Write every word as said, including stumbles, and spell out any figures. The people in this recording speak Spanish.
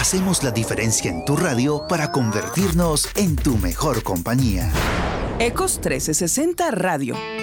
hacemos la diferencia en tu radio para convertirnos en tu mejor compañía. Ecos trescientos sesenta Radio.